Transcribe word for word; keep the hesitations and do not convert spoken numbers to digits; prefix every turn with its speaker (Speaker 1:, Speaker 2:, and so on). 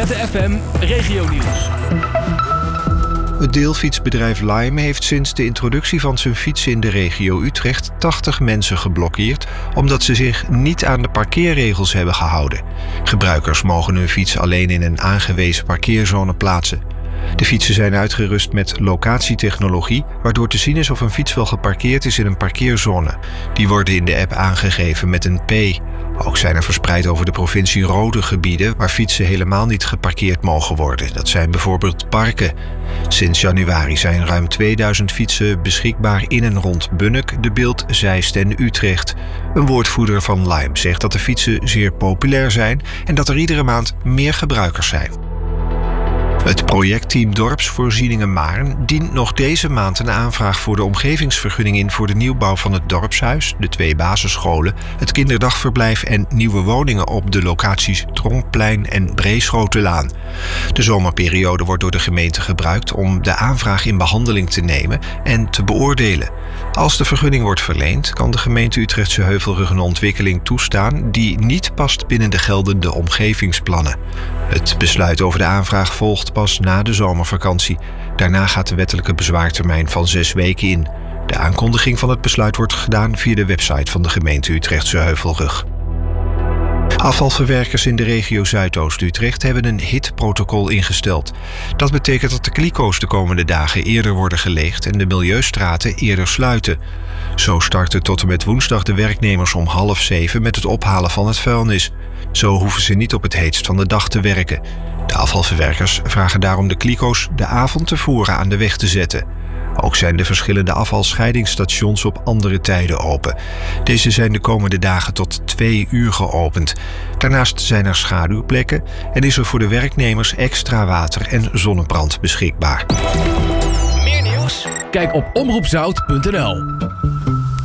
Speaker 1: Z F M Regio Nieuws.
Speaker 2: Het deelfietsbedrijf Lime heeft sinds de introductie van zijn fietsen in de regio Utrecht tachtig mensen geblokkeerd omdat ze zich niet aan de parkeerregels hebben gehouden. Gebruikers mogen hun fiets alleen in een aangewezen parkeerzone plaatsen. De fietsen zijn uitgerust met locatietechnologie, waardoor te zien is of een fiets wel geparkeerd is in een parkeerzone. Die worden in de app aangegeven met een P. Ook zijn er verspreid over de provincie rode gebieden waar fietsen helemaal niet geparkeerd mogen worden. Dat zijn bijvoorbeeld parken. Sinds januari zijn ruim tweeduizend fietsen beschikbaar in en rond Bunnik, De Bilt, Zeist en Utrecht. Een woordvoerder van Lime zegt dat de fietsen zeer populair zijn en dat er iedere maand meer gebruikers zijn. Het projectteam Dorpsvoorzieningen Maarn dient nog deze maand een aanvraag voor de omgevingsvergunning in voor de nieuwbouw van het dorpshuis, de twee basisscholen, het kinderdagverblijf en nieuwe woningen op de locaties Tronkplein en Breeschotenlaan. De zomerperiode wordt door de gemeente gebruikt om de aanvraag in behandeling te nemen en te beoordelen. Als de vergunning wordt verleend, kan de gemeente Utrechtse Heuvelrug een ontwikkeling toestaan die niet past binnen de geldende omgevingsplannen. Het besluit over de aanvraag volgt pas na de zomervakantie. Daarna gaat de wettelijke bezwaartermijn van zes weken in. De aankondiging van het besluit wordt gedaan via de website van de gemeente Utrechtse Heuvelrug. Afvalverwerkers in de regio Zuidoost-Utrecht hebben een hitprotocol ingesteld. Dat betekent dat de kliko's de komende dagen eerder worden geleegd en de milieustraten eerder sluiten. Zo starten tot en met woensdag de werknemers om half zeven met het ophalen van het vuilnis. Zo hoeven ze niet op het heetst van de dag te werken. De afvalverwerkers vragen daarom de kliko's de avond tevoren aan de weg te zetten. Ook zijn de verschillende afvalscheidingsstations op andere tijden open. Deze zijn de komende dagen tot twee uur geopend. Daarnaast zijn er schaduwplekken en is er voor de werknemers extra water en zonnebrand beschikbaar.
Speaker 1: Meer nieuws? Kijk op omroep zout punt n l.